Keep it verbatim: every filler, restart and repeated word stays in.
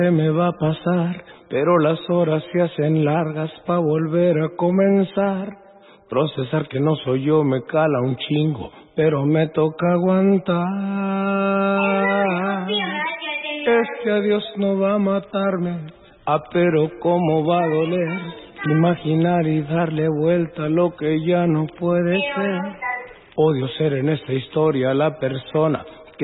Se me va a pasar, pero las horas se hacen largas pa' volver a comenzar. Procesar que no soy yo me cala un chingo, pero me toca aguantar. Este adiós no va a matarme, ah, pero cómo va a doler. Imaginar y darle vuelta a lo que ya no puede ser. Odio ser en esta historia la persona